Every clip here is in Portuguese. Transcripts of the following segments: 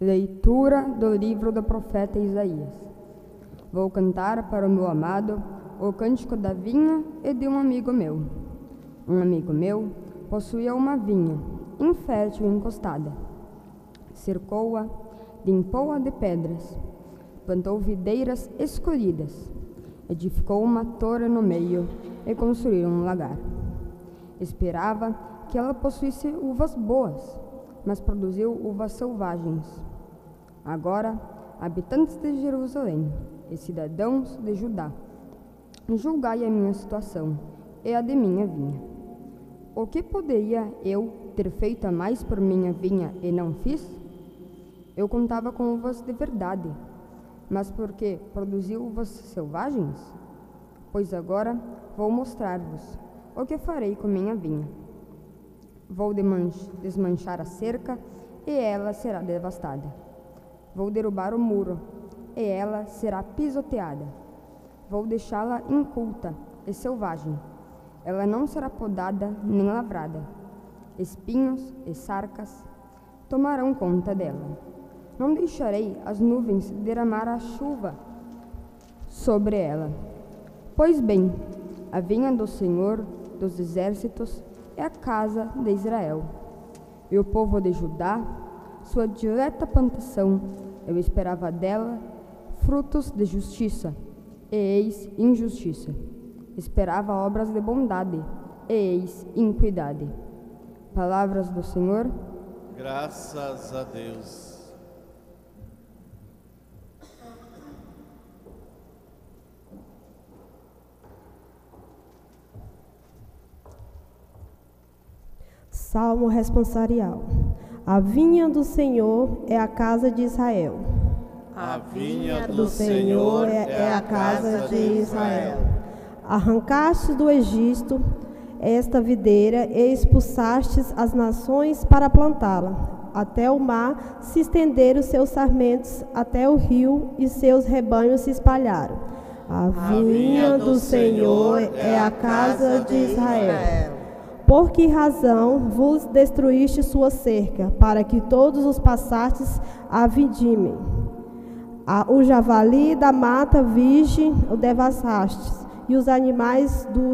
Leitura do livro do profeta Isaías. Vou cantar para o meu amado o cântico da vinha e de um amigo meu. Um amigo meu possuía uma vinha, infértil e encostada. Cercou-a, limpou-a de pedras, plantou videiras escolhidas, edificou uma torre no meio e construiu um lagar. Esperava que ela possuísse uvas boas, mas produziu uvas selvagens. Agora, habitantes de Jerusalém e cidadãos de Judá, julgai a minha situação e a de minha vinha. O que poderia eu ter feito a mais por minha vinha e não fiz? Eu contava com uvas de verdade, mas porque produziu uvas selvagens? Pois agora vou mostrar-vos o que farei com minha vinha. Vou desmanchar a cerca e ela será devastada. Vou derrubar o muro e ela será pisoteada. Vou deixá-la inculta e selvagem. Ela não será podada nem lavrada. Espinhos e sarcas tomarão conta dela. Não deixarei as nuvens derramar a chuva sobre ela. Pois bem, a vinha do Senhor dos Exércitos é a casa de Israel. E o povo de Judá, sua dileta plantação, eu esperava dela frutos de justiça, e eis injustiça. Esperava obras de bondade, e eis iniquidade. Palavras do Senhor. Graças a Deus. Salmo responsorial. A vinha do Senhor é a casa de Israel. A vinha do Senhor é a casa de Israel. Arrancastes do Egito esta videira e expulsastes as nações para plantá-la. Até o mar se estenderam seus sarmentos, até o rio e seus rebanhos se espalharam. A vinha do Senhor é a casa de Israel. Por que razão vos destruíste sua cerca, para que todos os passastes a vindimem? O javali da mata virgem o devastastes, e os animais do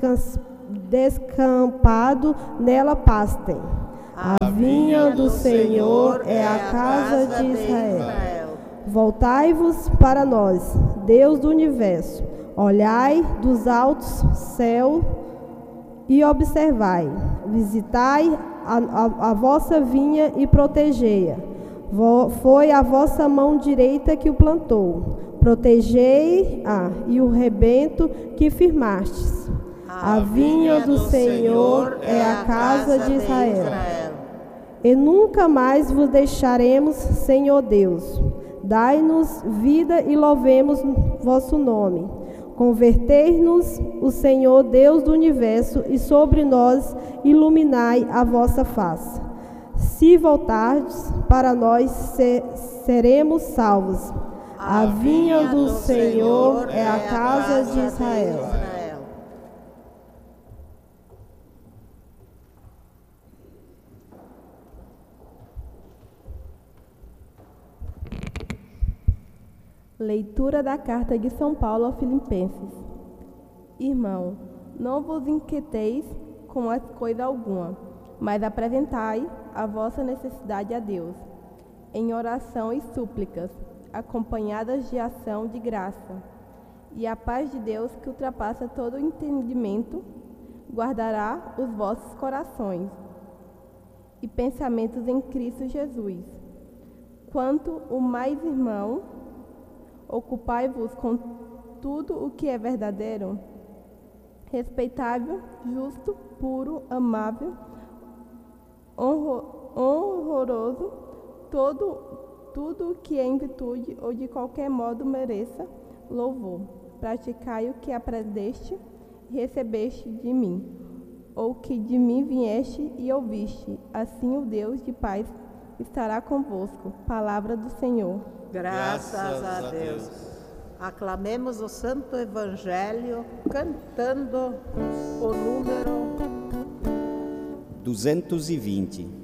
descampado nela pastem. A vinha do Senhor é a casa de Israel. Voltai-vos para nós, Deus do universo. Olhai dos altos céus e observai, visitai a vossa vinha e protegei-a. Foi a vossa mão direita que o plantou. Protegei-a e o rebento que firmastes. A vinha do Senhor é a casa de Israel. E nunca mais vos deixaremos, Senhor Deus. Dai-nos vida e louvemos vosso nome. Convertei-nos, o Senhor Deus do universo, e sobre nós iluminai a vossa face. Se voltardes para nós, seremos salvos. A vinha do Senhor é a casa de Israel. Leitura da carta de São Paulo aos Filipenses. Irmão, não vos inquieteis com as coisa alguma, mas apresentai a vossa necessidade a Deus, em oração e súplicas, acompanhadas de ação de graça. E a paz de Deus, que ultrapassa todo o entendimento, guardará os vossos corações e pensamentos em Cristo Jesus. Quanto o mais, irmão, ocupai-vos com tudo o que é verdadeiro, respeitável, justo, puro, amável, honroso, tudo o que é em virtude ou de qualquer modo mereça louvor. Praticai o que aprendeste e recebeste de mim, ou que de mim vieste e ouviste. Assim o Deus de paz estará convosco. Palavra do Senhor. Graças a Deus. Aclamemos o Santo Evangelho cantando o número 220.